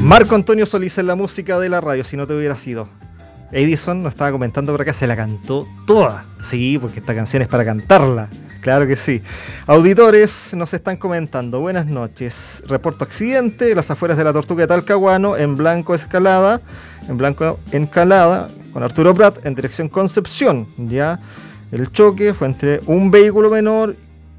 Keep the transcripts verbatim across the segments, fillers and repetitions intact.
Marco Antonio Solís en la música de la radio, si no te hubiera sido. Edison nos estaba comentando por acá, se la cantó toda. Sí, porque esta canción es para cantarla. Claro que sí. Auditores nos están comentando. Buenas noches. Reporto accidente, las afueras de la Tortuga de Talcahuano, en blanco escalada, en blanco encalada, con Arturo Prat, en dirección Concepción. Ya, el choque fue entre un vehículo menor,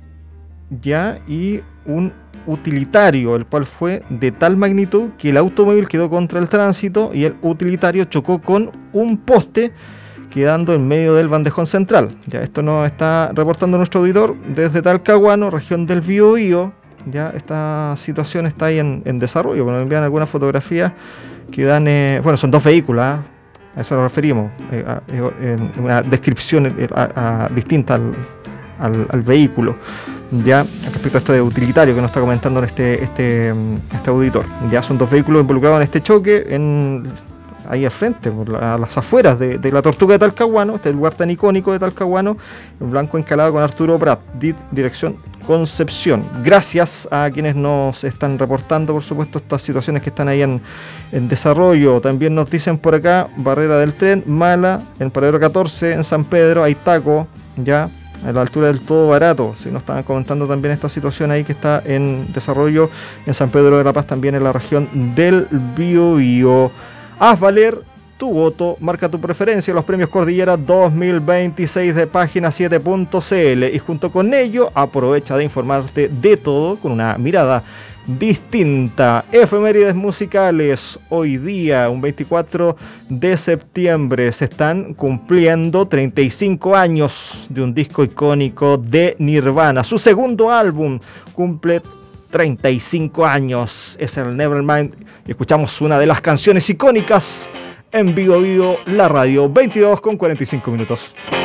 ya, y un utilitario, el cual fue de tal magnitud que el automóvil quedó contra el tránsito y el utilitario chocó con un poste, quedando en medio del bandejón central. Ya, esto nos está reportando nuestro auditor desde Talcahuano, región del Biobío. Ya, esta situación está ahí en, en desarrollo. Bueno, envían algunas fotografías que dan, eh, bueno, son dos vehículos, ¿eh? A eso nos referimos, eh, a, eh, en una descripción eh, a, a, distinta al, al, al vehículo. Ya, respecto a esto de utilitario que nos está comentando este, este, este auditor. Ya, son dos vehículos involucrados en este choque, en ahí al frente, por la, a las afueras de, de la Tortuga de Talcahuano, este lugar tan icónico de Talcahuano, en blanco encalado con Arturo Prat, di, dirección Concepción. Gracias a quienes nos están reportando, por supuesto, estas situaciones que están ahí en, en desarrollo. También nos dicen por acá, barrera del tren, mala, en Paradero catorce, en San Pedro, hay taco, ya, a la altura del Todo Barato. Si nos estaban comentando también esta situación ahí que está en desarrollo en San Pedro de la Paz, también en la región del Biobío. Haz valer tu voto, marca tu preferencia en los premios Cordillera dos mil veintiséis de página siete punto c l y junto con ello aprovecha de informarte de todo con una mirada distinta. Efemérides musicales. Hoy día, un veinticuatro de septiembre, se están cumpliendo treinta y cinco años de un disco icónico de Nirvana. Su segundo álbum cumple treinta y cinco años, es el Nevermind, y escuchamos una de las canciones icónicas en Vivo Vivo, la radio. Veintidós con cuarenta y cinco minutos.